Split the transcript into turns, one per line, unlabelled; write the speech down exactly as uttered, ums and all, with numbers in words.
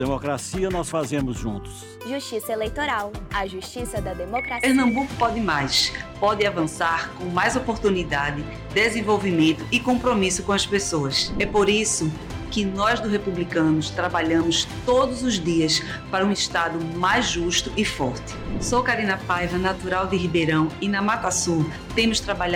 Democracia nós fazemos juntos.
Justiça eleitoral, a justiça da democracia.
Pernambuco pode mais, pode avançar com mais oportunidade, desenvolvimento e compromisso com as pessoas. É por isso que nós do Republicanos trabalhamos todos os dias para um Estado mais justo e forte. Sou Karina Paiva, natural de Ribeirão, e na Mata Sul temos trabalhado